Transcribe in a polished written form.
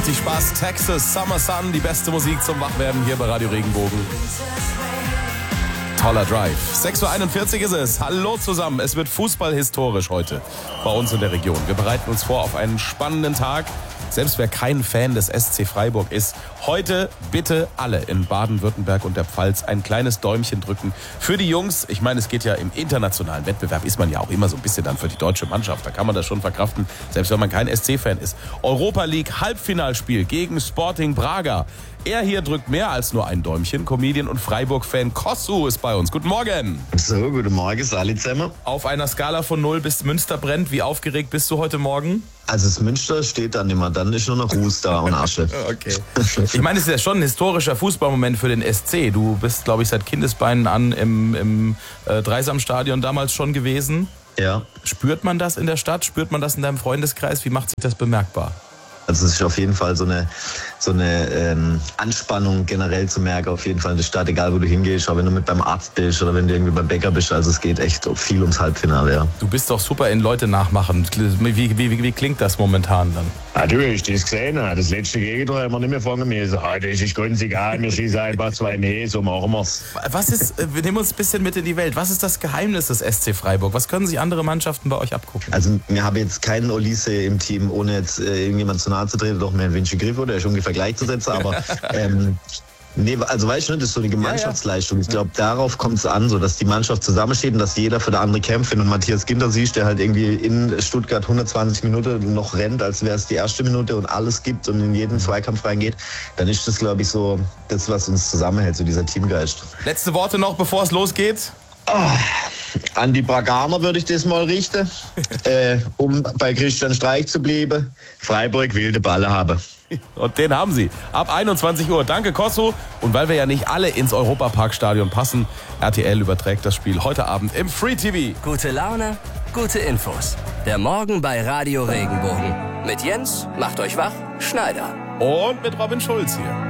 richtig Spaß. Texas, Summer Sun, die beste Musik zum Wachwerden hier bei Radio Regenbogen. Toller Drive. 6.41 Uhr ist es. Hallo zusammen. Es wird fußballhistorisch heute bei uns in der Region. Wir bereiten uns vor auf einen spannenden Tag. Selbst wer kein Fan des SC Freiburg ist, heute bitte alle in Baden-Württemberg und der Pfalz ein kleines Däumchen drücken für die Jungs. Ich meine, es geht ja im internationalen Wettbewerb, ist man ja auch immer so ein bisschen dann für die deutsche Mannschaft. Da kann man das schon verkraften, selbst wenn man kein SC-Fan ist. Europa League Halbfinalspiel gegen Sporting Braga. Er hier drückt mehr als nur ein Däumchen. Comedian und Freiburg-Fan Kossu ist bei uns. Guten Morgen. So, guten Morgen, alle zusammen. Auf einer Skala von 0 bis Münster brennt. Wie aufgeregt bist du heute Morgen? Also das Münster steht dann immer, dann ist nur noch Ruß da und Asche. Okay. Ich meine, es ist ja schon ein historischer Fußballmoment für den SC. Du bist, glaube ich, seit Kindesbeinen an im Dreisamstadion damals schon gewesen. Ja. Spürt man das in der Stadt? Spürt man das in deinem Freundeskreis? Wie macht sich das bemerkbar? Also es ist auf jeden Fall so eine Anspannung generell zu merken, auf jeden Fall in der Stadt, egal wo du hingehst, auch wenn du mit beim Arzt bist oder wenn du irgendwie beim Bäcker bist. Also es geht echt viel ums Halbfinale, ja. Du bist doch super in Leute nachmachen. Wie klingt das momentan dann? Natürlich, das gesehen. Das letzte Gegentor haben wir nicht mehr fangen müssen. Das ist ganz egal, wir schießen einfach 2 Nähe, so machen wir's. Wir nehmen uns ein bisschen mit in die Welt. Was ist das Geheimnis des SC Freiburg? Was können sich andere Mannschaften bei euch abgucken? Also wir haben jetzt keinen Olise im Team, ohne jetzt irgendjemand zu nahe zu treten, doch mehr ein Vinci Griffo, der ist ungefähr gleichzusetzen, aber nee, also weißt du, das ist so eine Gemeinschaftsleistung. Ich glaube, darauf kommt es an, so dass die Mannschaft zusammensteht und dass jeder für den anderen kämpft. Wenn du Matthias Ginter siehst, der halt irgendwie in Stuttgart 120 Minuten noch rennt, als wäre es die erste Minute und alles gibt und in jeden Zweikampf reingeht, dann ist das, glaube ich, so das, was uns zusammenhält, so dieser Teamgeist. Letzte Worte noch, bevor es losgeht? An die Braganer würde ich das mal richten, um bei Christian Streich zu bleiben. Freiburg will den Ball haben. Und den haben sie. Ab 21 Uhr. Danke, Kossu. Und weil wir ja nicht alle ins Europaparkstadion passen, RTL überträgt das Spiel heute Abend im Free TV. Gute Laune, gute Infos. Der Morgen bei Radio Regenbogen. Mit Jens, macht euch wach, Schneider. Und mit Robin Schulz hier.